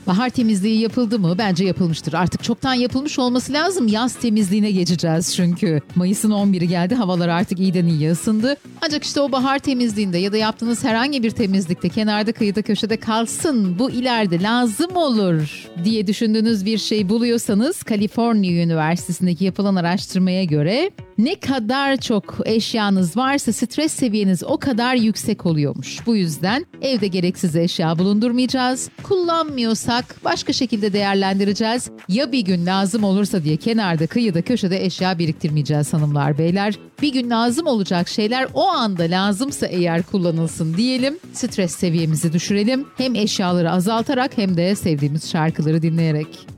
Bahar temizliği yapıldı mı? Bence yapılmıştır. Artık çoktan yapılmış olması lazım. Yaz temizliğine geçeceğiz çünkü. Mayıs'ın 11'i geldi. Havalar artık iyiden iyiye ısındı. Ancak işte o bahar temizliğinde ya da yaptığınız herhangi bir temizlikte kenarda, kıyıda, köşede kalsın, bu ileride lazım olur diye düşündüğünüz bir şey buluyorsanız, Kaliforniya Üniversitesi'ndeki yapılan araştırmaya göre ne kadar çok eşyanız varsa stres seviyeniz o kadar yüksek oluyormuş. Bu yüzden evde gereksiz eşya bulundurmayacağız. Kullanmıyorsak başka şekilde değerlendireceğiz. Ya bir gün lazım olursa diye kenarda, kıyıda, köşede eşya biriktirmeyeceğiz hanımlar, beyler. Bir gün lazım olacak şeyler o anda lazımsa eğer kullanılsın diyelim. Stres seviyemizi düşürelim. Hem eşyaları azaltarak hem de sevdiğimiz şarkıları dinleyerek.